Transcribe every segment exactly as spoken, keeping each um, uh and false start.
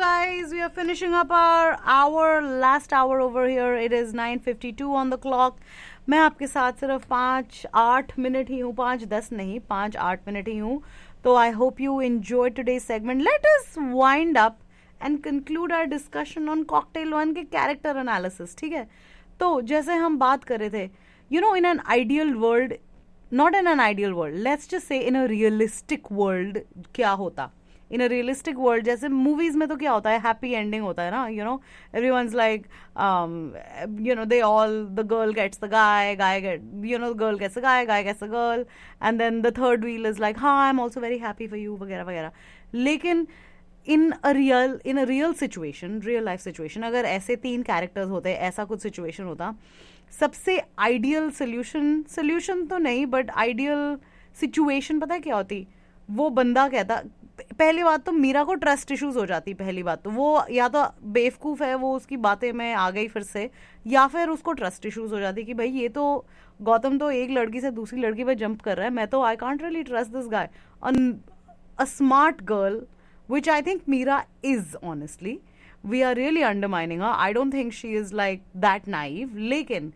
guys, we are finishing up our hour, last hour over here. It is nine fifty-two on the clock. मैं आपके साथ सिर्फ पाँच आठ मिनट ही हूँ, पाँच दस नहीं, पाँच आठ मिनट ही हूँ. तो I hope you enjoyed today's segment. Let us wind up and conclude our discussion on Cocktail One के character analysis. ठीक है? तो जैसे हम बात कर रहे थे, you know, in an ideal world, not in an ideal world, let's just say in a realistic world, क्या होता? In a realistic world, जैसे movies में तो क्या होता है, happy ending होता है ना, you know, everyone's like, um, you know, they all, the girl gets the guy, guy get, you know, the girl gets the guy, guy gets the girl, and then the third wheel is like, हाँ, I'm also very happy for you, वगैरह वगैरह. लेकिन in a real, in a real situation, real life situation, अगर ऐसे तीन characters होते, ऐसा कुछ situation होता, सबसे ideal solution, solution तो नहीं, but ideal situation पता है क्या होती? वो बंदा कहता, पहली बात तो मीरा को ट्रस्ट इश्यूज हो जाती. पहली बात तो वो या तो बेवकूफ़ है, वो उसकी बातें में आ गई फिर से, या फिर उसको ट्रस्ट इश्यूज हो जाती कि भाई ये तो गौतम तो एक लड़की से दूसरी लड़की पे जंप कर रहा है, मैं तो I can't really trust this guy. A smart girl, which I think Meera is, honestly. We are really undermining her. I don't think she is like that naive. लेकिन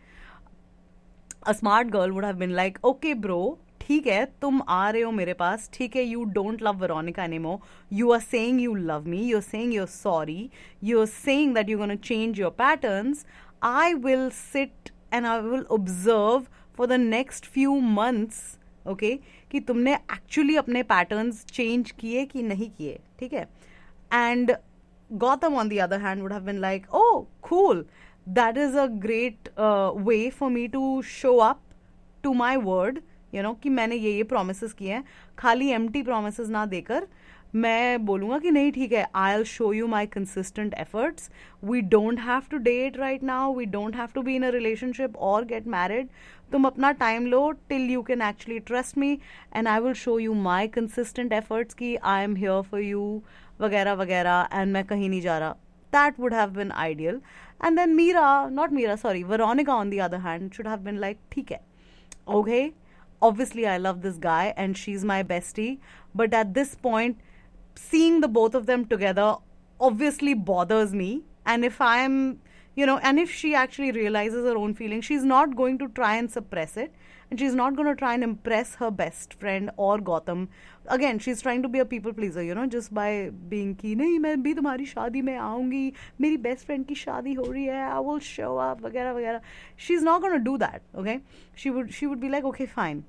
a smart girl would have been like, okay bro, ठीक है, तुम आ रहे हो मेरे पास, ठीक है, you don't love Veronica anymore, you are saying you love me, you're saying you're sorry, you're saying that you're going to change your patterns. I will sit and I will observe for the next few months, okay, कि तुमने actually अपने patterns change किए कि नहीं किए, ठीक है. And Gautam on the other hand would have been like, oh cool, that is a great uh, way for me to show up to my word, you know, कि मैंने ये ये promises किए हैं. खाली empty promises ना देकर मैं बोलूँगा कि नहीं ठीक है, I'll show you my consistent efforts. We don't have to date right now. We don't have to be in a relationship or get married. तुम अपना time low till you can actually trust me, and I will show you my consistent efforts कि I am here for you वगैरह वगैरह, and मैं कहीं नहीं जा रहा. That would have been ideal. And then Meera, not Meera, sorry, Veronica on the other hand should have been like, ठीक है, okay, obviously I love this guy and she's my bestie, but at this point seeing the both of them together obviously bothers me. And if I'm, you know, and if she actually realizes her own feelings, she's not going to try and suppress it, and she's not going to try and impress her best friend or Gautam. Again, she's trying to be a people pleaser, you know, just by being की नहीं मैं भी तुम्हारी शादी में आऊँगी, मेरी best friend की शादी हो रही है, I will show up वगैरह वगैरह. She's not going to do that, okay? She would she would be like, okay, fine,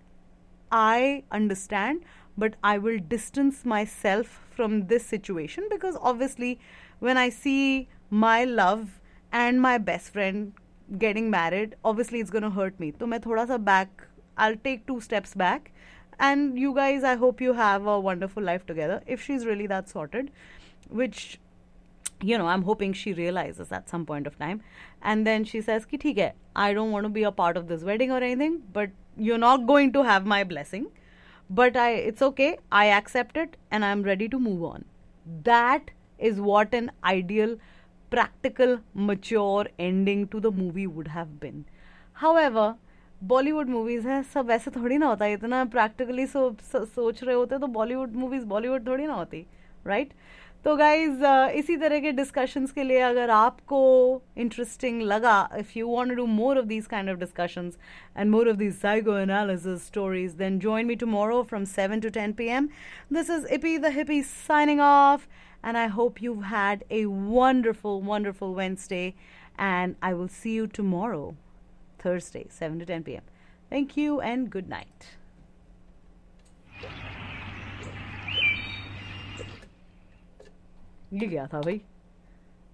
I understand, but I will distance myself from this situation, because obviously when I see my love and my best friend getting married, obviously it's going to hurt me. So मैं थोड़ा सा back, I'll take two steps back, and you guys, I hope you have a wonderful life together if she's really that sorted, which, you know, I'm hoping she realizes at some point of time. And then she says ki theek hai, I don't want to be a part of this wedding or anything, but you're not going to have my blessing, but I it's okay, I accept it and I'm ready to move on. That is what an ideal, practical, mature ending to the movie would have been. However, Bollywood movies हैं, सब ऐसे थोड़ी ना होता है, इतना practically सो, सो, सोच रहे होते तो बॉलीवुड मूवीज़ बॉलीवुड थोड़ी ना होती, राइट? तो गाइज इसी तरह के डिस्कशंस के लिए अगर आपको इंटरेस्टिंग लगा, if you want to do more of these kind of discussions and more of these psycho analysis stories, then join me tomorrow from seven to ten P M. This is EP the hippie signing off, and I hope you've had a wonderful, wonderful Wednesday, and I will see you tomorrow, Thursday, seven to ten p m. Thank you and good night. ये क्या था भाई?